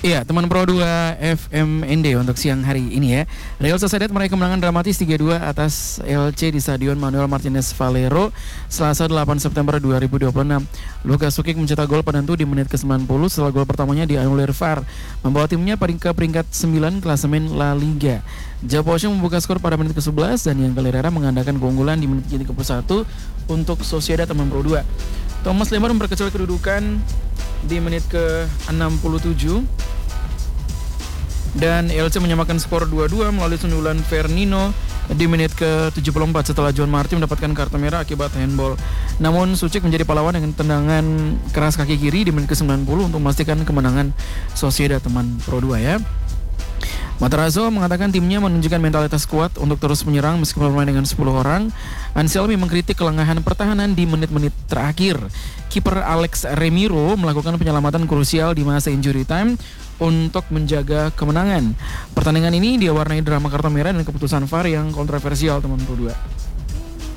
Iya, teman Pro 2 FMND untuk siang hari ini ya. Real Sociedad meraih kemenangan dramatis 3-2 atas LC di Stadion Manuel Martinez Valero Selasa 8 September 2026. Lucas Sukic mencetak gol penentu di menit ke-90 setelah gol pertamanya dianulir VAR, membawa timnya ke peringkat 9 klasemen La Liga. Joao Pocho membuka skor pada menit ke-11 dan Ian Galera mengandalkan keunggulan di menit ke-21 untuk Sociedad teman Pro 2. Thomas Lemar memperkecil kedudukan di menit ke-67 dan LC menyamakan skor 2-2 melalui sundulan Fernino di menit ke-74 setelah John Martin mendapatkan kartu merah akibat handball. Namun Sukic menjadi pahlawan dengan tendangan keras kaki kiri di menit ke-90 untuk memastikan kemenangan Sociedad teman Pro 2 ya. Matarazzo mengatakan timnya menunjukkan mentalitas kuat untuk terus menyerang meskipun bermain dengan 10 orang. Anselmi mengkritik kelengahan pertahanan di menit-menit terakhir. Kiper Alex Remiro melakukan penyelamatan krusial di masa injury time untuk menjaga kemenangan. Pertandingan ini diwarnai drama kartu merah dan keputusan VAR yang kontroversial teman Pro 2.